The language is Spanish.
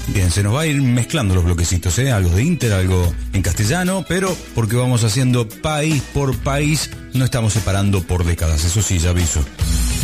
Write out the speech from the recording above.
Bien, se nos va a ir mezclando los bloquecitos, algo de Inter, algo en castellano, pero porque vamos haciendo país por país, no estamos separando por décadas, eso sí, ya aviso.